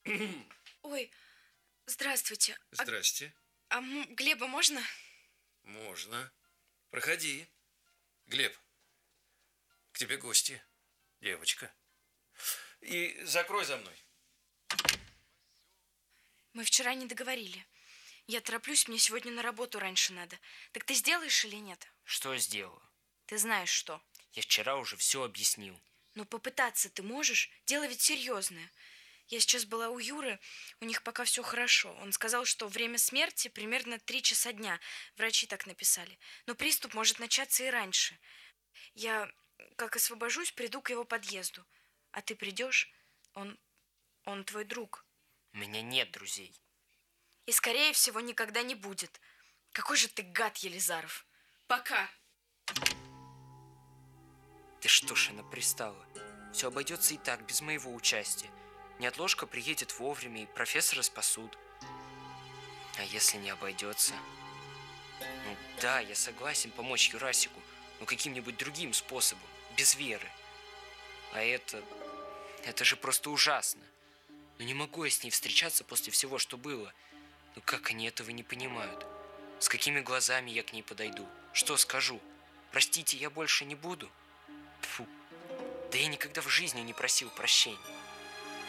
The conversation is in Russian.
Ой, здравствуйте. Здрасте. Глеба можно? Можно. Проходи. Глеб, к тебе гости. Девочка. И закрой за мной. Мы вчера не договорили. Я тороплюсь, мне сегодня на работу раньше надо. Так ты сделаешь или нет? Что сделаю? Ты знаешь что. Я вчера уже все объяснил. Но попытаться ты можешь? Дело ведь серьезное. Я сейчас была у Юры, у них пока все хорошо. Он сказал, что время смерти примерно 3 часа дня. Врачи так написали. Но приступ может начаться и раньше. Я, как освобожусь, приду к его подъезду. А ты придешь? Он твой друг. У меня нет друзей. И, скорее всего, никогда не будет. Какой же ты гад, Елизаров. Пока. Ты что ж, она пристала? Все обойдется и так, без моего участия. Неотложка приедет вовремя, и профессора спасут. А если не обойдется? Ну да, я согласен помочь Юрасику, но каким-нибудь другим способом, без Веры. А это же просто ужасно. Ну не могу я с ней встречаться после всего, что было. Ну как они этого не понимают? С какими глазами я к ней подойду? Что скажу? Простите, я больше не буду? Фу. Да я никогда в жизни не просил прощения.